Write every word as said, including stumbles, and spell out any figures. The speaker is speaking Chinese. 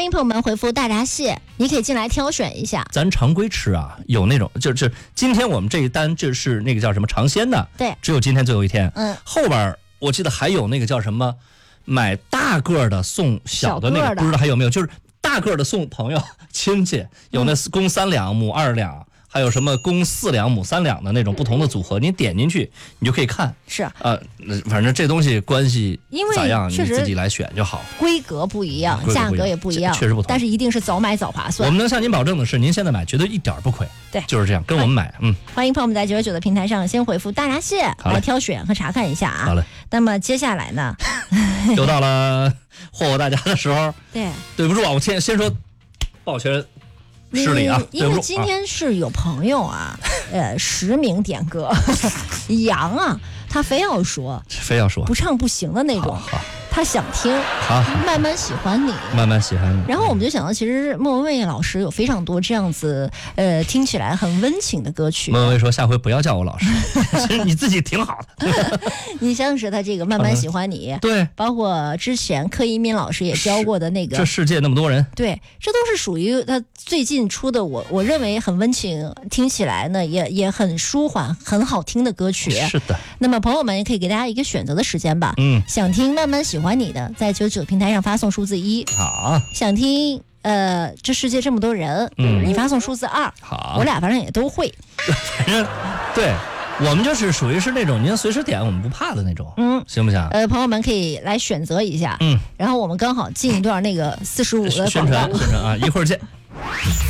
迎朋友们回复大闸蟹，你可以进来挑选一下。 咱常规吃啊，有那种就是今天我们这一单就是那个叫什么尝鲜的， 对， 只有今天最后一天。 嗯， 后边我记得还有那个叫什么，买大个的送小的那个， 小个的不知道还有没有？就是大个的送朋友亲戚，有那公三两母二两。还有什么公四两母三两的那种不同的组合，你点进去你就可以看。 是啊， 呃，反正这东西关系咋样， 因为你自己来选就好。 规格不一样，价格也不一样， 确实不同。 但是一定是早买早划算。 我们能向您保证的是，您现在买绝对一点不亏。 对， 就是这样，跟我们买。嗯， 欢迎朋友们在九九九的平台上先回复大闸蟹来挑选和查看一下啊。 好嘞。 那么接下来呢， 又到了霍霍大家的时候。 对， 对不住啊，我先先说抱拳。失礼啊！ 因为今天是有朋友啊，呃，实名点歌，杨啊，他非要说， 非要说不唱不行的那种，他想听， 好， 慢慢喜欢你， 慢慢喜欢你。 然后我们就想到，其实莫文蔚老师有非常多这样子，呃，听起来很温情的歌曲。 莫文蔚说：“下回不要叫我老师，其实你自己挺好的。” 你像是他这个慢慢喜欢你， 嗯、对， 包括之前柯一敏老师也教过的那个， 这世界那么多人， 对，这都是属于他最近出的我，我我认为很温情，听起来呢也也很舒缓、很好听的歌曲。 是的。 那么朋友们也可以给大家一个选择的时间吧。 嗯， 想听慢慢喜欢你的，在九九平台上发送数字一。 好。 想听呃这世界这么多人，嗯，你发送数字二。 好。 我俩反正也都会。 反正对。我们就是属于是那种您随时点我们不怕的那种， 嗯， 行不行？ 呃，朋友们可以来选择一下， 嗯， 然后我们刚好进一段那个四十五的宣传宣传啊，一会儿见。